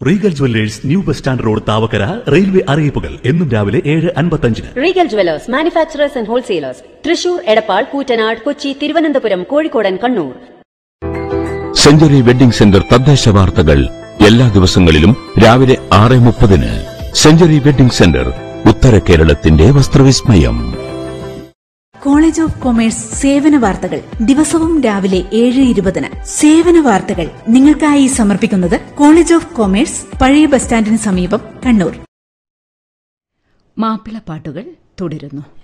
Regal jewellers new bus stand road Thavakkara railway അറിയിപ്പുകൾ എന്നും രാവിലെ 7:55. Regal jewellers manufacturers and wholesalers Thrissur, Edappal, Koottanad, Kochi, Thiruvananthapuram, Kozhikode, Kannur. Century wedding centre തദ്ദേശ വാർത്തകൾ എല്ലാ ദിവസങ്ങളിലും രാവിലെ 6:30. സെഞ്ചുറി വെഡിംഗ് സെന്റർ, ഉത്തര കേരളത്തിന്റെ വസ്ത്രവിസ്മയം. കോളേജ് ഓഫ് കൊമേഴ്സ് സേവന വാർത്തകൾ ദിവസവും രാവിലെ 7:20. സേവന വാർത്തകൾ നിങ്ങൾക്കായി സമർപ്പിക്കുന്നത് കോളേജ് ഓഫ് കൊമേഴ്സ്, പഴയ ബസ് സ്റ്റാൻഡിന് സമീപം, കണ്ണൂർ. മാപ്പിളപ്പാട്ടുകൾ തുടരുന്നു.